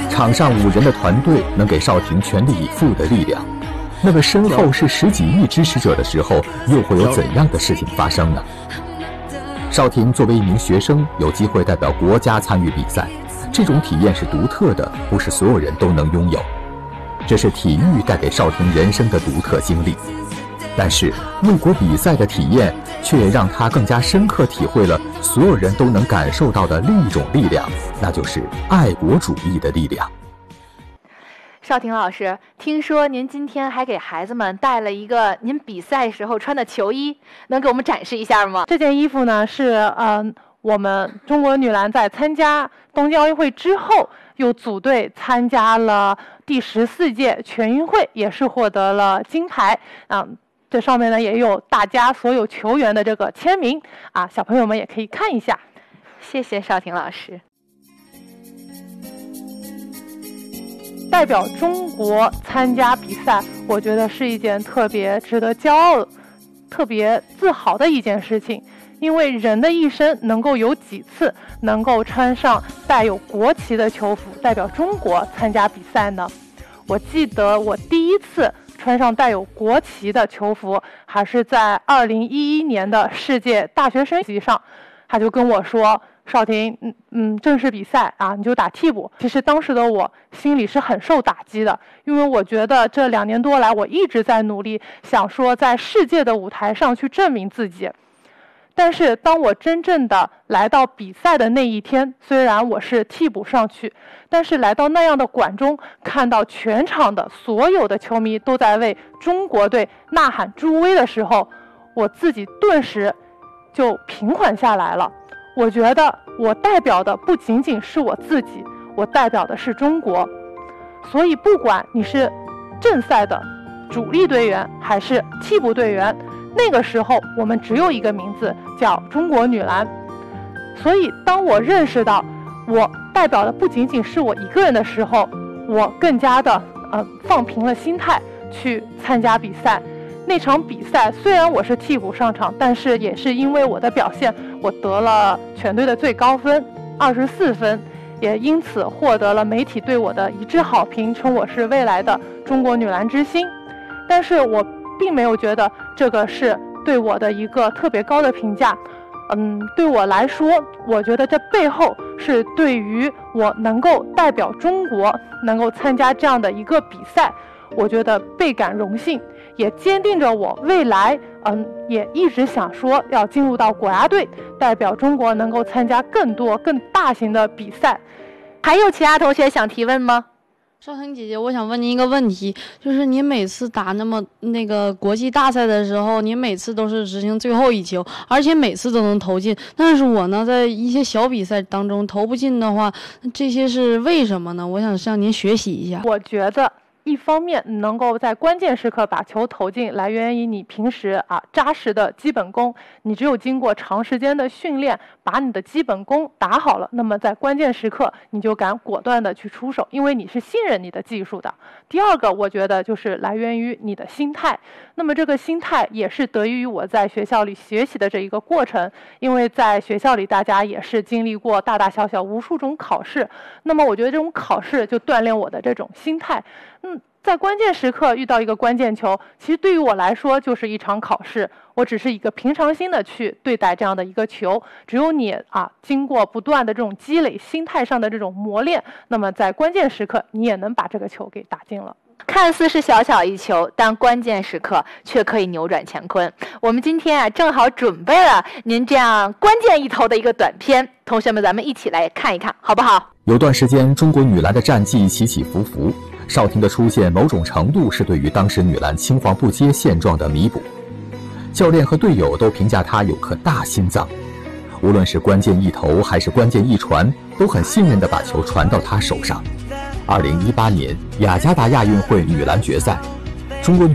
场上5人的团队能给邵婷全力以赴的力量，那么身后是10几亿支持者的时候，又会有怎样的事情发生呢？邵婷作为一名学生，有机会代表国家参与比赛，这种体验是独特的，不是所有人都能拥有。这是体育带给邵婷人生的独特经历。但是为国比赛的体验却也让他更加深刻体会了所有人都能感受到的另一种力量，那就是爱国主义的力量。 邵婷老师，听说您今天还给孩子们带了一个您比赛时候穿的球衣，能给我们展示一下吗？ 这件衣服呢是我们中国女篮在参加东京奥运会之后，又组队参加了第14届全运会，也是获得了金牌这上面呢也有大家所有球员的这个签名小朋友们也可以看一下。 谢谢邵婷老师。 代表中国参加比赛，我觉得是一件特别值得骄傲、特别自豪的一件事情。因为人的一生能够有几次能够穿上带有国旗的球服代表中国参加比赛呢？我记得我第一次穿上带有国旗的球服还是在2011年的世界大学生级上，他就跟我说，邵婷，正式比赛你就打替补。其实当时的我心里是很受打击的，因为我觉得这2年多来我一直在努力，想说在世界的舞台上去证明自己。但是当我真正的来到比赛的那一天，虽然我是替补上去，但是来到那样的馆中，看到全场的所有的球迷都在为中国队呐喊助威的时候，我自己顿时就平缓下来了。我觉得我代表的不仅仅是我自己，我代表的是中国。所以不管你是正赛的主力队员还是替补队员，那个时候我们只有一个名字，叫中国女篮。所以当我认识到我代表的不仅仅是我一个人的时候，我更加的放平了心态去参加比赛。那场比赛虽然我是替补上场，但是也是因为我的表现，我得了全队的最高分24分，也因此获得了媒体对我的一致好评，称我是未来的中国女篮之星。但是我并没有觉得这个是对我的一个特别高的评价。对我来说，我觉得这背后是对于我能够代表中国，能够参加这样的一个比赛，我觉得倍感荣幸，也坚定着我未来也一直想说要进入到国家队，代表中国能够参加更多更大型的比赛。 还有其他同学想提问吗？ 邵婷姐姐，我想问您一个问题，就是你每次打那个国际大赛的时候，你每次都是执行最后一球，而且每次都能投进。但是我呢，在一些小比赛当中投不进的话，这些是为什么呢？我想向您学习一下。 我觉得一方面能够在关键时刻把球投进，来源于你平时扎实的基本功。你只有经过长时间的训练，把你的基本功打好了，那么在关键时刻你就敢果断的去出手，因为你是信任你的技术的。第二个，我觉得就是来源于你的心态。那么这个心态也是得益于我在学校里学习的这一个过程，因为在学校里大家也是经历过大大小小无数种考试，那么我觉得这种考试就锻炼我的这种心态。在关键时刻遇到一个关键球，其实对于我来说就是一场考试，我只是一个平常心的去对待这样的一个球。只有你经过不断的这种积累，心态上的这种磨练，那么在关键时刻你也能把这个球给打进了。 看似是小小一球，但关键时刻却可以扭转乾坤。我们今天正好准备了您这样关键一投的一个短片，同学们咱们一起来看一看好不好？ 有段时间中国女篮的战绩起起伏伏，邵婷的出现某种程度是对于当时女篮青黄不接现状的弥补。教练和队友都评价她有颗大心脏，无论是关键一投还是关键一传，都很信任地把球传到她手上。2018年雅加达亚运会女篮决赛，中国